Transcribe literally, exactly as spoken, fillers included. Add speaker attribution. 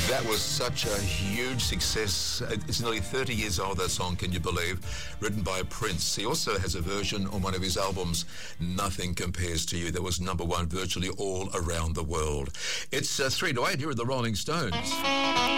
Speaker 1: That was such a huge success. It's nearly thirty years old, that song, can you believe? Written by Prince. He also has a version on one of his albums, Nothing Compares to You, that was number one virtually all around the world. It's uh, three to eight here at the Rolling Stones.